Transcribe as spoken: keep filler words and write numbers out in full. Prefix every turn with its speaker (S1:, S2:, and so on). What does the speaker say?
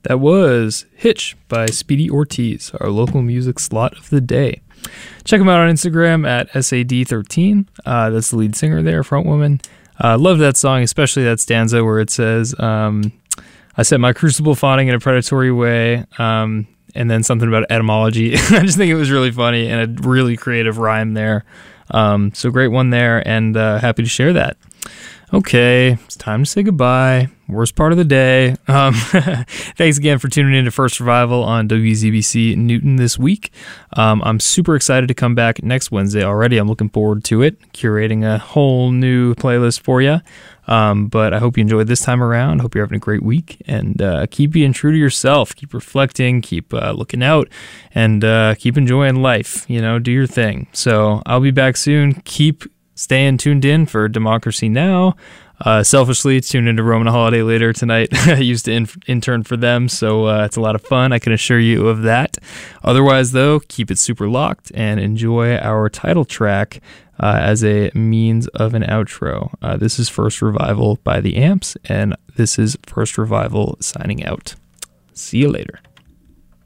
S1: That was Hitch by Speedy Ortiz, our local music slot of the day. Check him out on Instagram at S A D thirteen. Uh, that's the lead singer there, front woman. I uh, love that song, especially that stanza where it says, um, I set my crucible fawning in a predatory way, um, and then something about etymology. I just think it was really funny and a really creative rhyme there. Um, so great one there, and uh, happy to share that. Okay, it's time to say goodbye. Worst part of the day. Um, thanks again for tuning in to First Revival on W Z B C Newton this week. Um, I'm super excited to come back next Wednesday already. I'm looking forward to it, curating a whole new playlist for you. Um, but I hope you enjoyed this time around. Hope you're having a great week, and uh, keep being true to yourself. Keep reflecting, keep uh, looking out, and uh, keep enjoying life. You know, do your thing. So I'll be back soon. Keep staying tuned in for Democracy Now! Uh, selfishly, tune into Roman Holiday later tonight. I used to in- intern for them, so uh, it's a lot of fun. I can assure you of that. Otherwise, though, keep it super locked and enjoy our title track uh, as a means of an outro. Uh, this is First Revival by the Amps, and this is First Revival signing out. See you later.